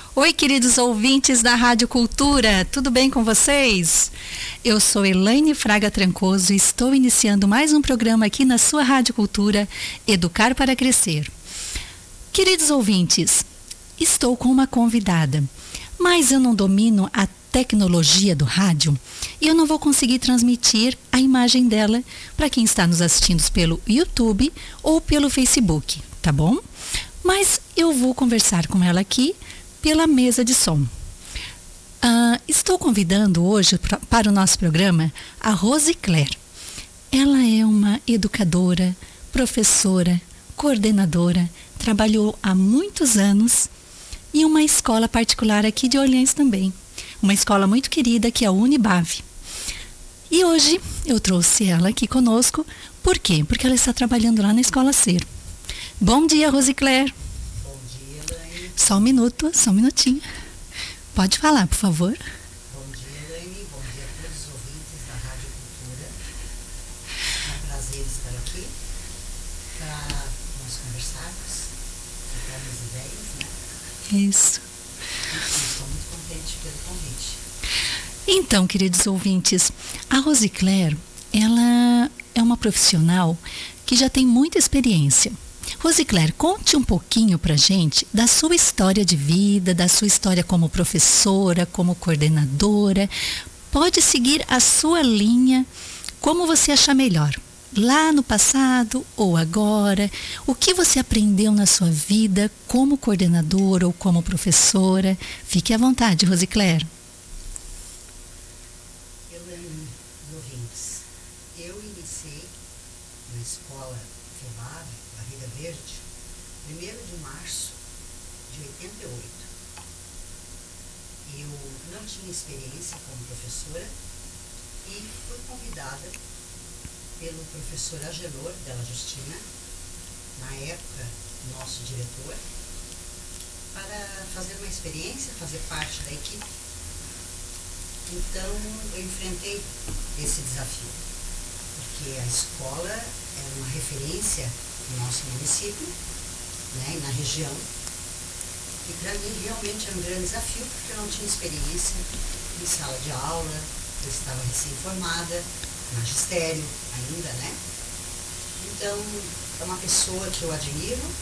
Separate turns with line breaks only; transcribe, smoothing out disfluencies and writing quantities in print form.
Oi, queridos ouvintes da Rádio Cultura, tudo bem com vocês? Eu sou Elaine Fraga Trancoso e estou iniciando mais um programa aqui na sua Rádio Cultura, Educar para Crescer. Queridos ouvintes, estou com uma convidada, mas eu não domino a tecnologia do rádio e eu não vou conseguir transmitir a imagem dela para quem está nos assistindo pelo YouTube ou pelo Facebook, tá bom? Mas eu vou conversar com ela aqui pela mesa de som. Estou convidando hoje para o nosso programa a Rosicler. Ela é uma educadora, professora, coordenadora, trabalhou há muitos anos em uma escola particular aqui de Orleans também. Uma escola muito querida que é a Unibave. E hoje eu trouxe ela aqui conosco. Por quê? Porque ela está trabalhando lá na Escola Ser. Bom dia, Rosicler. Só um minuto, só um minutinho. Pode falar, por favor.
Bom dia, Elaine. Bom dia a todos os ouvintes da Rádio Cultura. É um prazer estar aqui para nós conversarmos, trocarmos ideias, né?
Isso.
Estou muito contente pelo convite.
Então, queridos ouvintes, a Rosicler, ela é uma profissional que já tem muita experiência. Rosicler, conte um pouquinho pra gente da sua história de vida, da sua história como professora, como coordenadora. Pode seguir a sua linha, como você achar melhor. Lá no passado ou agora, o que você aprendeu na sua vida como coordenadora ou como professora? Fique à vontade, Rosicler.
Ouvintes, eu iniciei na escola FEBAV, Barriga Verde, 1º de março de 88. Eu não tinha experiência como professora e fui convidada pelo professor Agenor Della Justina, na época nosso diretor, para fazer uma experiência, fazer parte da equipe. Então eu enfrentei esse desafio, porque a escola era uma referência no nosso município, né, e na região. E para mim realmente era um grande desafio, porque eu não tinha experiência em sala de aula, eu estava recém-formada, magistério ainda, né? Então é uma pessoa que eu admiro,